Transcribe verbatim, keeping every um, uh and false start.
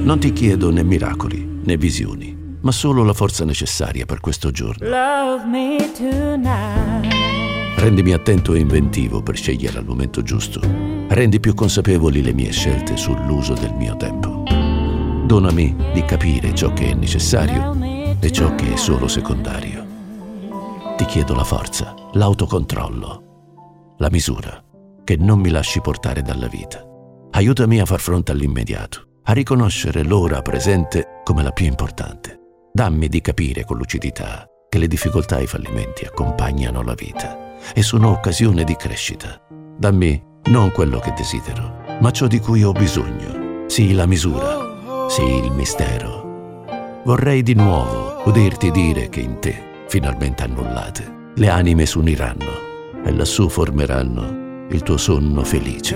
Non ti chiedo né miracoli né visioni, ma solo la forza necessaria per questo giorno. Love me tonight. Rendimi attento e inventivo per scegliere al momento giusto. Rendi più consapevoli le mie scelte sull'uso del mio tempo. Donami di capire ciò che è necessario e ciò che è solo secondario. Ti chiedo la forza, l'autocontrollo, la misura, che non mi lasci portare dalla vita. Aiutami a far fronte all'immediato, a riconoscere l'ora presente come la più importante. Dammi di capire con lucidità che le difficoltà e i fallimenti accompagnano la vita e sono occasione di crescita. Dammi non quello che desidero, ma ciò di cui ho bisogno. Sì, la misura, sì, il mistero. Vorrei di nuovo udirti dire che in te, finalmente annullate, le anime s'uniranno e lassù formeranno il tuo sonno felice.